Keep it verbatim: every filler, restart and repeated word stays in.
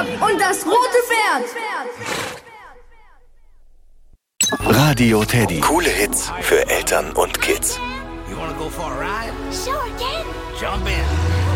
Make-up und das rote Pferd. Radio Teddy. Coole Hits für Eltern und Kids. You wanna go for a ride? Sure, Dad. Jump in.